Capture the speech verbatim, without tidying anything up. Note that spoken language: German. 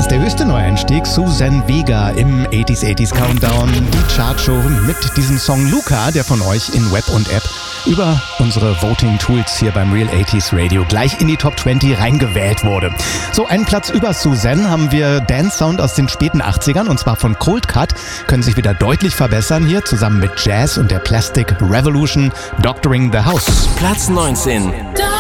der höchste Neueinstieg, Suzanne Vega im achtziger achtziger Countdown, die Chartshow mit diesem Song Luca, der von euch in Web und App über unsere Voting-Tools hier beim Real achtziger Radio gleich in die Top zwanzig reingewählt wurde. So, einen Platz über Suzanne haben wir Dance-Sound aus den späten achtzigern und zwar von Cold Cut, können sich wieder deutlich verbessern hier, zusammen mit Jazz und der Plastic Revolution, Doctoring the House. Platz neunzehn.